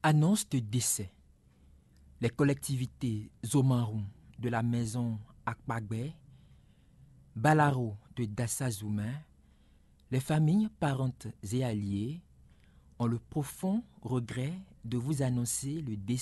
Annonce de décès. Les collectivités Zomarou de la maison Akpagbe, Balaro de Dassazouma, les familles, parentes et alliés ont le profond regret de vous annoncer le décès